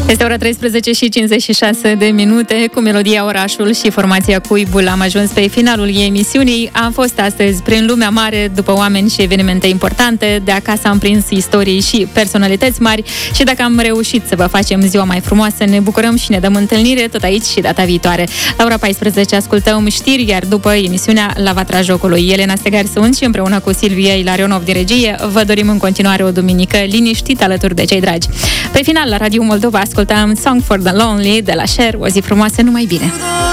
Este ora 13 și 56 de minute. Cu melodia Orașul și formația Cuibul am ajuns pe finalul emisiunii. Am fost astăzi prin lumea mare, după oameni și evenimente importante. De acasă am prins istorii și personalități mari. Și dacă am reușit să vă facem ziua mai frumoasă, ne bucurăm și ne dăm întâlnire tot aici și data viitoare. La ora 14 ascultăm știri, iar după emisiunea Lavatra Jocului. Elena Stegar sunt și împreună cu Silvia Ilarionov din regie vă dorim în continuare o duminică liniștită alături de cei dragi. Pe final, la Radio Moldova ascultăm Song for the Lonely de la Cher. O zi frumoasă, numai bine!